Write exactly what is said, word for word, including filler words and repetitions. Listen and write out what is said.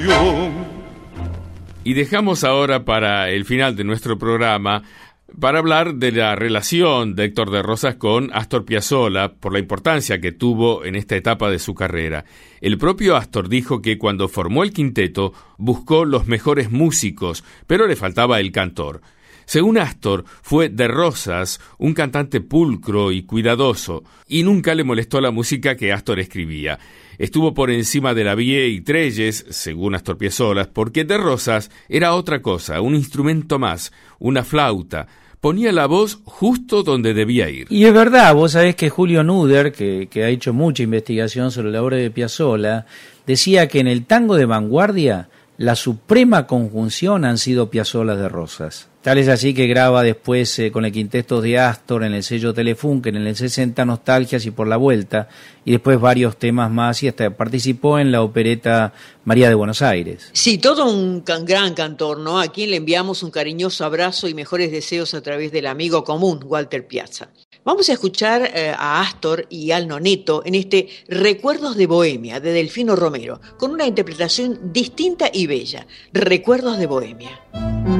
Y dejamos ahora para el final de nuestro programa para hablar de la relación de Héctor de Rosas con Astor Piazzolla por la importancia que tuvo en esta etapa de su carrera. El propio Astor dijo que cuando formó el quinteto buscó los mejores músicos, pero le faltaba el cantor. Según Astor, fue de Rosas un cantante pulcro y cuidadoso, y nunca le molestó la música que Astor escribía. Estuvo por encima de la Vie y Trelles, según Astor Piazzolla, porque de Rosas era otra cosa, un instrumento más, una flauta. Ponía la voz justo donde debía ir. Y es verdad, vos sabés que Julio Nuder, que, que ha hecho mucha investigación sobre la obra de Piazzolla, decía que en el tango de vanguardia la suprema conjunción han sido Piazzolla de Rosas. Tal es así que graba después eh, con el quinteto de Astor en el sello Telefunken en el sesenta Nostalgias y Por la Vuelta, y después varios temas más, y hasta participó en la opereta María de Buenos Aires. Sí, todo un can- gran cantor, ¿no? A quien le enviamos un cariñoso abrazo y mejores deseos a través del amigo común, Walter Piazza. Vamos a escuchar eh, a Astor y al Noneto en este Recuerdos de Bohemia, de Delfino Romero, con una interpretación distinta y bella. Recuerdos de Bohemia.